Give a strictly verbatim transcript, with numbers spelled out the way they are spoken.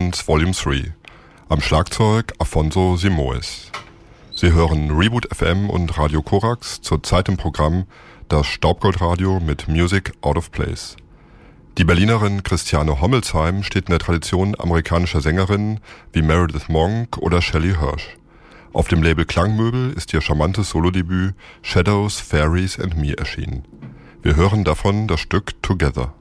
Sounds Volume drei. Am Schlagzeug Afonso Simoes. Sie hören Reboot F M und Radio Korax, zurzeit im Programm das Staubgoldradio mit Music Out of Place. Die Berlinerin Christiane Hommelsheim steht in der Tradition amerikanischer Sängerinnen wie Meredith Monk oder Shelley Hirsch. Auf dem Label Klangmöbel ist ihr charmantes Solodebüt Shadows, Fairies and Me erschienen. Wir hören davon das Stück Together.